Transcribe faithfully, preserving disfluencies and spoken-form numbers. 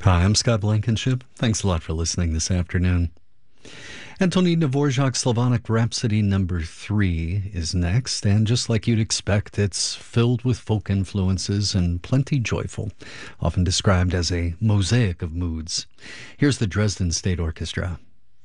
Hi, I'm Scott Blankenship. Thanks a lot for listening this afternoon. Antonin Dvorak's Slavonic Rhapsody number three is next, and just like you'd expect, it's filled with folk influences and plenty joyful, often described as a mosaic of moods. Here's the Dresden State Orchestra.